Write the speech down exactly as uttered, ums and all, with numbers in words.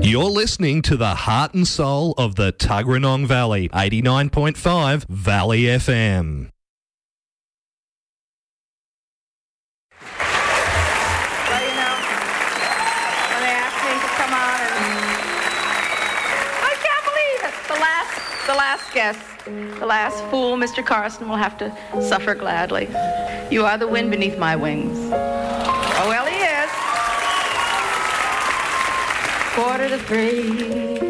You're listening to the heart and soul of the Tuggeranong Valley, eighty-nine point five Valley F M. Well, you know, when they asked me to come on, and I can't believe it. The last, the last guest, the last fool, Mister Carson, will have to suffer gladly. You are the wind beneath my wings. Oh, well, he is. Quarter to three.